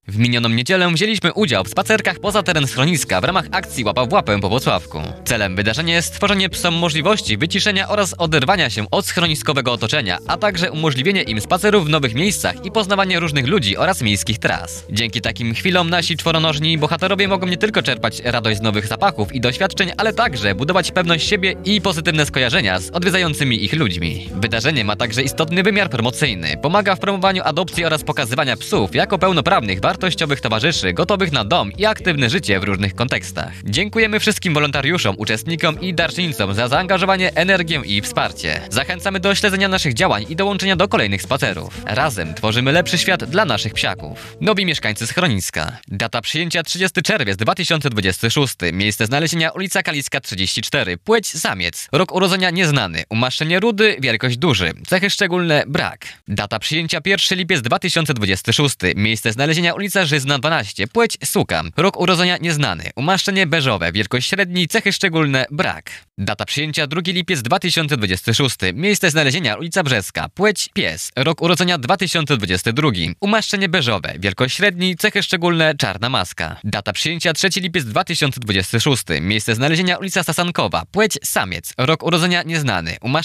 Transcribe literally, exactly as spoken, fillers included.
W minioną niedzielę wzięliśmy udział w spacerkach poza teren schroniska w ramach akcji Łapa w łapę po Włocławku. Celem wydarzenia jest stworzenie psom możliwości wyciszenia oraz oderwania się od schroniskowego otoczenia, a także umożliwienie im spacerów w nowych miejscach i poznawanie różnych ludzi oraz miejskich tras. Dzięki takim chwilom nasi czworonożni bohaterowie mogą nie tylko czerpać radość z nowych zapachów i doświadczeń, ale także budować pewność siebie i pozytywne skojarzenia z odwiedzającymi ich ludźmi. Wydarzenie ma także istotny wymiar promocyjny. Pomaga w promowaniu adopcji oraz pokazywania psów jako pełnoprawnych, wartościowych towarzyszy, gotowych na dom i aktywne życie w różnych kontekstach. Dziękujemy wszystkim wolontariuszom, uczestnikom i darczyńcom za zaangażowanie, energię i wsparcie. Zachęcamy do śledzenia naszych działań i dołączenia do kolejnych spacerów. Razem tworzymy lepszy świat dla naszych psiaków. Nowi mieszkańcy schroniska. Data przyjęcia trzydziesty czerwiec dwa tysiące dwudziesty szósty. Miejsce znalezienia ulica Kaliska trzydzieści cztery. Płeć samiec. Rok urodzenia nieznany. Umaszczenie rudy, wielkość duży. Cechy szczególne brak. Data przyjęcia pierwszy lipiec dwa tysiące dwudziesty szósty. Miejsce znalezienia ulica Żyzna dwanaście. Płeć suka. Rok urodzenia nieznany. Umaszczenie beżowe. Wielkość średni. Cechy szczególne brak. Data przyjęcia drugi lipiec dwa tysiące dwudziesty szósty. Miejsce znalezienia ulica Brzeska. Płeć pies. Rok urodzenia dwa tysiące dwudziesty drugi. Umaszczenie beżowe. Wielkość średni. Cechy szczególne czarna maska. Data przyjęcia trzeci lipiec dwa tysiące dwudziesty szósty. Miejsce znalezienia ulica Sasankowa. Płeć samiec. Rok urodzenia nieznany. Umaszczenie